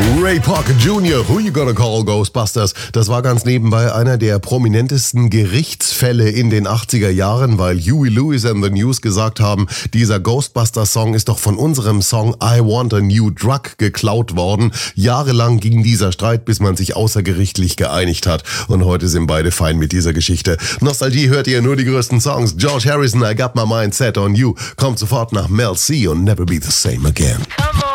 Ray Parker Jr., Who You Gonna Call Ghostbusters? Das war ganz nebenbei einer der prominentesten Gerichtsfälle in den 80er Jahren, weil Huey Lewis and the News gesagt haben, dieser Ghostbusters-Song ist doch von unserem Song I Want a New Drug geklaut worden. Jahrelang ging dieser Streit, bis man sich außergerichtlich geeinigt hat. Und heute sind beide fein mit dieser Geschichte. Nostalgie hört ihr nur die größten Songs. George Harrison, I Got My Mind Set on You. Kommt sofort nach Mel C und Never Be the Same Again.